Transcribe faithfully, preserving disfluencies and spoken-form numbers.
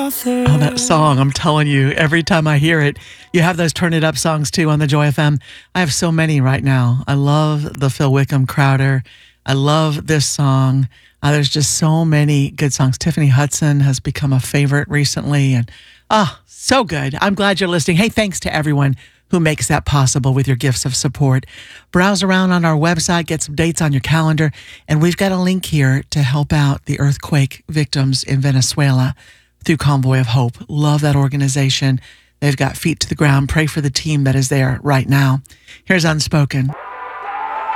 Oh, that song, I'm telling you, every time I hear it, you have those Turn It Up songs too on the Joy F M. I have so many right now. I love the Phil Wickham Crowder. I love this song. Uh, there's just so many good songs. Tiffany Hudson has become a favorite recently. And ah, oh, so good. I'm glad you're listening. Hey, thanks to everyone who makes that possible with your gifts of support. Browse around on our website, get some dates on your calendar, and we've got a link here to help out the earthquake victims in Venezuela through Convoy of Hope. Love that organization. They've got feet to the ground. Pray for the team that is there right now. Here's Unspoken.